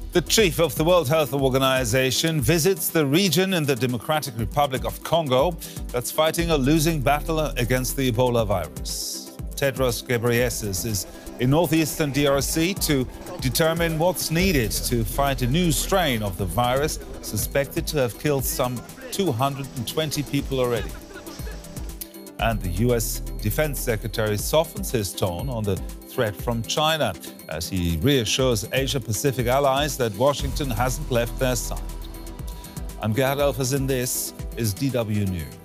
The chief of the World Health Organization visits the region in the Democratic Republic of Congo that's fighting a losing battle against the Ebola virus. Tedros Ghebreyesus is in northeastern DRC to determine what's needed to fight a new strain of the virus suspected to have killed some 220 people already. And the U.S. Defense Secretary softens his tone on the threat from China as he reassures Asia-Pacific allies that Washington hasn't left their side. I'm Gerhard Elfers and this is DW News.